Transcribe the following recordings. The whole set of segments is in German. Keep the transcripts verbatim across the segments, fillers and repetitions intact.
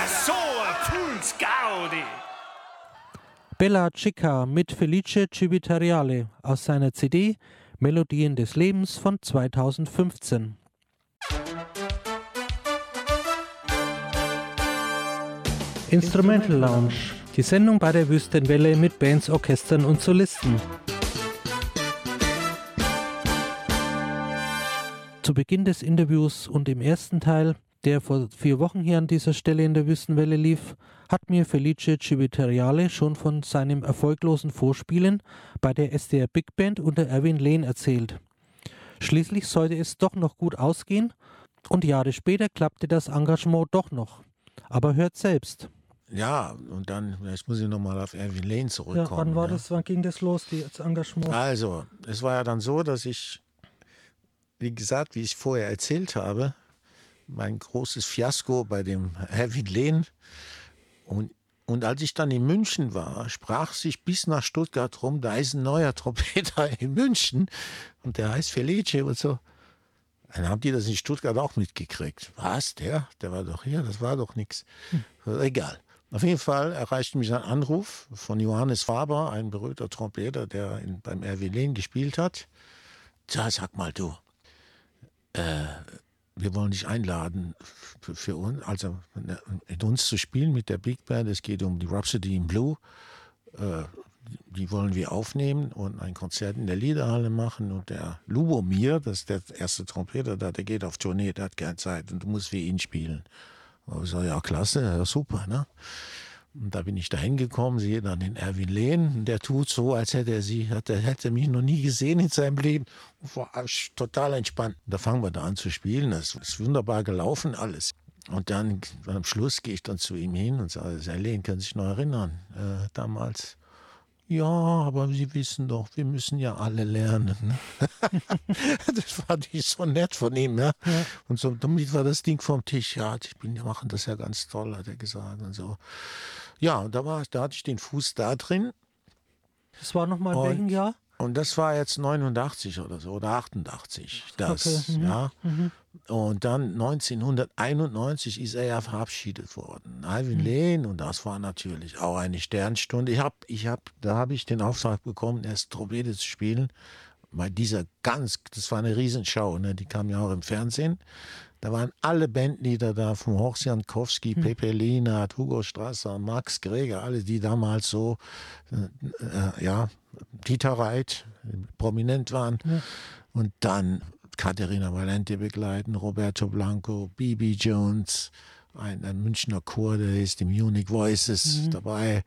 so Funs Gaudi. Bella Cica mit Felice Civiteriale aus seiner C D Melodien des Lebens von zweitausendfünfzehn. Instrumental Lounge, die Sendung bei der Wüstenwelle mit Bands, Orchestern und Solisten. Zu Beginn des Interviews und im ersten Teil, der vor vier Wochen hier an dieser Stelle in der Wüstenwelle lief, hat mir Felice Civiteriale schon von seinem erfolglosen Vorspielen bei der S D R Big Band unter Erwin Lehn erzählt. Schließlich sollte es doch noch gut ausgehen und Jahre später klappte das Engagement doch noch. Aber hört selbst. Ja, und dann, jetzt muss ich nochmal auf Erwin Lehn zurückkommen. Ja, wann war ja. das, wann ging das los, das Engagement? Also, es war ja dann so, dass ich, wie gesagt, wie ich vorher erzählt habe, mein großes Fiasko bei dem Erwin Lehn. Und, und als ich dann in München war, sprach sich bis nach Stuttgart rum, da ist ein neuer Trompeter in München und der heißt Felice und so. Dann haben die das in Stuttgart auch mitgekriegt. Was, der? Der war doch hier, das war doch nichts. Hm. Egal. Auf jeden Fall erreichte mich ein Anruf von Johannes Faber, ein berühmter Trompeter, der in, beim Erwin Lehn gespielt hat. Ja, sag mal du, äh, wir wollen dich einladen für, für uns, also mit uns zu spielen mit der Big Band. Es geht um die Rhapsody in Blue. Äh, die wollen wir aufnehmen und ein Konzert in der Liederhalle machen. Und der Lubomir, das ist der erste Trompeter da, der geht auf Tournee, der hat keine Zeit und du musst für ihn spielen. Und ich sage, ja klasse, ja, super, ne? Und da bin ich da hingekommen, sehe dann den Erwin Lehn, der tut so, als hätte er sie, hätte, hätte mich noch nie gesehen in seinem Leben. War total entspannt. Da fangen wir da an zu spielen, das ist wunderbar gelaufen alles. Und dann am Schluss gehe ich dann zu ihm hin und sage, Herr Lehn, können Sie sich noch erinnern, äh, damals? Ja, aber Sie wissen doch, wir müssen ja alle lernen. Das fand ich so nett von ihm. Ja? Ja. Und so, damit war das Ding vom Tisch. Ja, ich bin, wir machen das ja ganz toll, hat er gesagt. Und so. Ja, und da, war, da hatte ich den Fuß da drin. Das war nochmal in welchem Jahr? Und das war jetzt neunundachtzig oder so, oder achtundachtzig. Das, okay. mhm. ja. Mhm. Und dann neunzehnhunderteinundneunzig ist er ja verabschiedet worden. Erwin mhm. Lehn, und das war natürlich auch eine Sternstunde. Ich hab, ich hab, da habe ich den Auftrag bekommen, erst Trompete zu spielen. Bei dieser ganz, das war eine Riesenschau, ne? Die kam ja auch im Fernsehen. Da waren alle Bandleader da, von Horst Jankowski, mhm. Pepe Lienhardt, Hugo Strasser, Max Greger, alle, die damals so, äh, ja, Dieter Reit, prominent waren. Ja. Und dann Caterina Valente begleiten, Roberto Blanco, B B Jones, ein, ein Münchner Chor, der ist die Munich Voices mhm. dabei.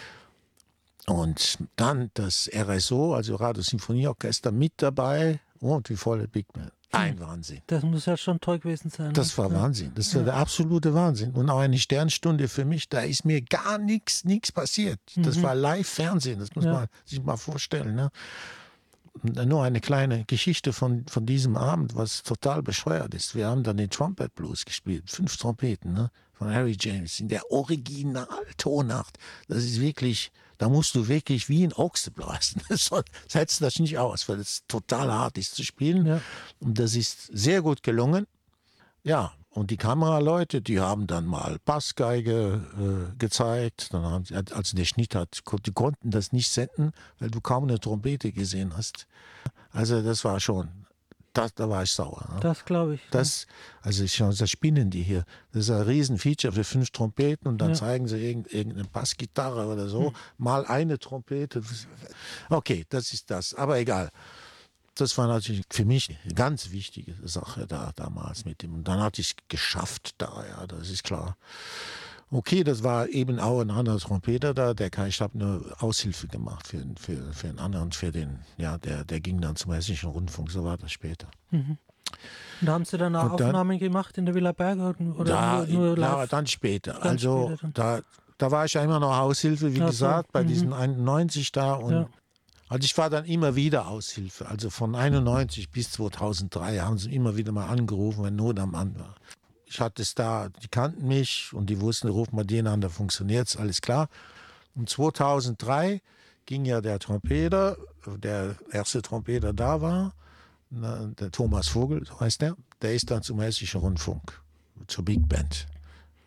Und dann das R S O, also Radiosymphonieorchester, mit dabei und die volle Big Band. Ein Wahnsinn. Das muss ja schon toll gewesen sein. Das war ja. Wahnsinn. Das war ja. der absolute Wahnsinn. Und auch eine Sternstunde für mich, da ist mir gar nichts, nichts passiert. Das mhm. war Live-Fernsehen, das muss ja. man sich mal vorstellen. Ne? Nur eine kleine Geschichte von, von diesem Abend, was total bescheuert ist. Wir haben dann den Trumpet Blues gespielt, fünf Trompeten, ne? Von Harry James in der Original-Tonart. Das ist wirklich, da musst du wirklich wie ein Ochse blasen. Sonst hältst du das nicht aus, weil es total hart ist zu spielen. Ja. Und das ist sehr gut gelungen. Ja, und die Kameraleute, die haben dann mal Bassgeige äh, gezeigt. Dann haben, also der Schnitt hat, die konnten das nicht senden, weil du kaum eine Trompete gesehen hast. Also das war schon, das, da war ich sauer. Ne? Das glaube ich. Das, also ich, das spinnen die hier. Das ist ein Riesenfeature für fünf Trompeten und dann ja. zeigen sie irgendeine Bassgitarre oder so. Hm. Mal eine Trompete. Okay, das ist das, aber egal. Das war natürlich für mich eine ganz wichtige Sache da damals mit ihm. Und dann hatte ich es geschafft da, ja, das ist klar. Okay, das war eben auch ein anderer Trompeter da, der ich habe eine Aushilfe gemacht für, für, für einen anderen, für den, ja, der, der ging dann zum Hessischen Rundfunk, so war das später. Mhm. Und da haben Sie dann auch dann, Aufnahmen gemacht in der Villa Berger? Oder da, nur, nur ja, dann später. Dann also später dann. Da, da war ich ja immer noch Aushilfe, wie Ach gesagt, so. bei mhm. diesen einundneunzig da und ja. Also ich war dann immer wieder Aushilfe. Also von einundneunzig bis zweitausenddrei haben sie immer wieder mal angerufen, wenn Not am Mann war. Ich hatte es da, die kannten mich und die wussten, rufen wir den an, da funktioniert es, alles klar. Und zweitausenddrei ging ja der Trompeter, der erste Trompeter da war, der Thomas Vogel, so heißt der, der ist dann zum Hessischen Rundfunk, zur Big Band.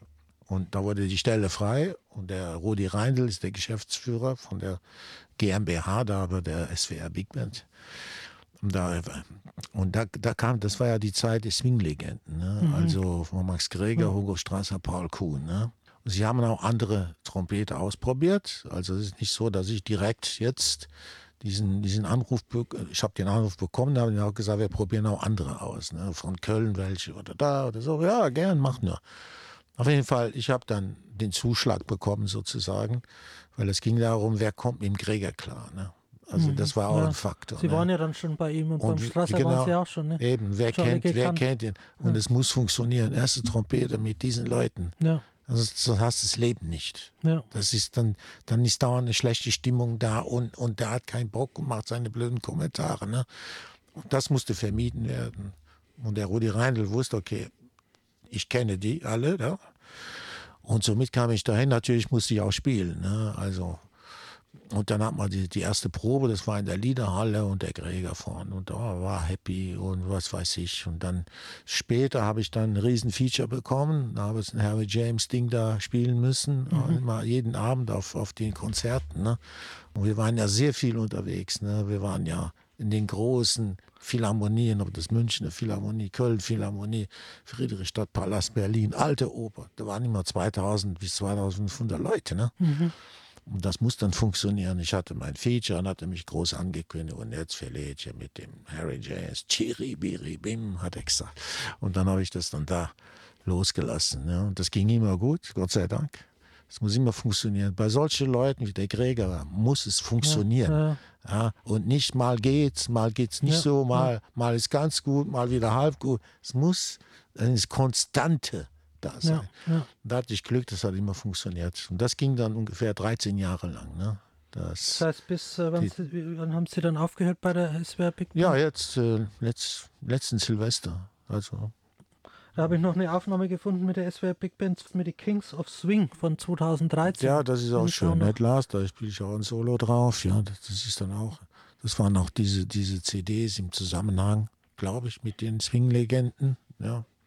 Und da wurde die Stelle frei und der Rudi Reindl ist der Geschäftsführer von der GmbH da bei der S W R Big Band. Und da, und da, da kam, das war ja die Zeit der Swing-Legenden, ne? Mhm. Also von Max Greger, Hugo Strasser, Paul Kuhn. Ne? Und sie haben auch andere Trompeter ausprobiert. Also es ist nicht so, dass ich direkt jetzt diesen, diesen Anruf, ich habe den Anruf bekommen, da habe ich auch gesagt, wir probieren auch andere aus. Ne? Von Köln welche oder da oder so. Ja, gern, mach nur. Auf jeden Fall, ich habe dann den Zuschlag bekommen sozusagen, weil es ging darum, wer kommt mit dem Greger klar. Ne? Also das war auch ja. ein Faktor. Sie ne? waren ja dann schon bei ihm und, und beim Strasser genau, waren Sie auch schon. Ne? Eben, wer schon kennt, wer gekannt. kennt ihn? Und ja. es muss funktionieren. Erste Trompete mit diesen Leuten. Ja. Also so hast du das Leben nicht. Ja. Das ist dann, dann ist dauernd eine schlechte Stimmung da und, und der hat keinen Bock und macht seine blöden Kommentare. Ne? Und das musste vermieden werden. Und der Rudi Reindl wusste, okay, ich kenne die alle. Ja? Und somit kam ich dahin. Natürlich musste ich auch spielen. Ne? Also, und dann hat man die, die erste Probe, das war in der Liederhalle und der Greger vorne. Und da oh, war happy und was weiß ich. Und dann später habe ich dann ein riesen Feature bekommen. Da habe ich ein Harry James Ding da spielen müssen. Mhm. Immer jeden Abend auf, auf den Konzerten. Ne? Und wir waren ja sehr viel unterwegs. Ne? Wir waren ja in den großen Philharmonien, ob das Münchner Philharmonie, Köln Philharmonie, Friedrichstadtpalast, Berlin, Alte Oper. Da waren immer zweitausend bis zweitausendfünfhundert Leute. Ne? Mhm. Und das muss dann funktionieren. Ich hatte mein Feature und hatte mich groß angekündigt. Und jetzt verliert ich mit dem Harry James. Chiri, biri, bim, hat er gesagt. Und dann habe ich das dann da losgelassen. Ne? Und das ging immer gut, Gott sei Dank. Es muss immer funktionieren. Bei solchen Leuten wie der Greger muss es funktionieren. Ja, ja. Ja, und nicht mal geht's, mal geht's nicht ja, so, mal, ja. mal ist ganz gut, mal wieder halb gut. Es muss eine Konstante da sein. Ja, ja. Da hatte ich Glück, das hat immer funktioniert. Und das ging dann ungefähr dreizehn Jahre lang. Ne? Das, das heißt, bis äh, wann, die, Sie, wann haben Sie dann aufgehört bei der S W R Big Band? Ja, jetzt äh, letzt, letzten Silvester. Also. Da habe ich noch eine Aufnahme gefunden mit der S W R Big Band mit den Kings of Swing von zweitausenddreizehn. Ja, das ist auch schön. Nicht Last, da spiele ich auch ein Solo drauf. Ja, das ist dann auch. Das waren auch diese, diese C Ds im Zusammenhang, glaube ich, mit den Swing-Legenden. Ja,